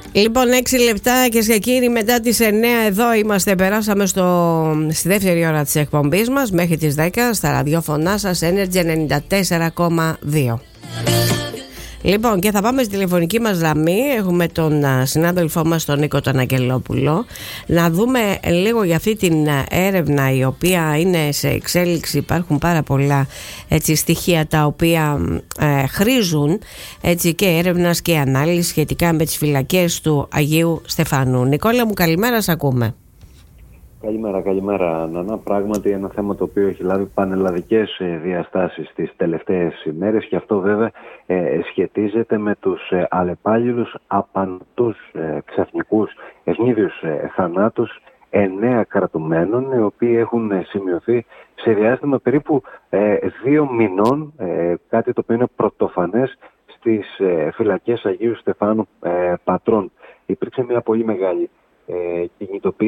Λοιπόν, 6 λεπτά και σε κύριοι, μετά τις 9 εδώ είμαστε. Περάσαμε στη δεύτερη ώρα της εκπομπής μας μέχρι τις 10 στα ραδιόφωνά σας Energy 94,2. Λοιπόν, και θα πάμε στη τηλεφωνική μας γραμμή. Έχουμε τον συνάδελφό μας, τον Νίκο τον Αγγελόπουλο, να δούμε λίγο για αυτή την έρευνα η οποία είναι σε εξέλιξη. Υπάρχουν πάρα πολλά στοιχεία τα οποία χρήζουν και έρευνας και ανάλυση σχετικά με τις φυλακές του Αγίου Στεφανού. Νικόλα μου, καλημέρα, σ' ακούμε. Καλημέρα Νανά. Πράγματι ένα θέμα το οποίο έχει λάβει πανελλαδικές διαστάσεις τις τελευταίες ημέρες, και αυτό βέβαια σχετίζεται με τους αλλεπάλληλους απανωτούς ξαφνικούς ευνίδιους θανάτους 9 κρατουμένων, οι οποίοι έχουν σημειωθεί σε διάστημα περίπου 2 μηνών, κάτι το οποίο είναι πρωτοφανές στις φυλακές Αγίου Στεφάνου Πατρών. Υπήρξε μια πολύ μεγάλη κινητοποίηση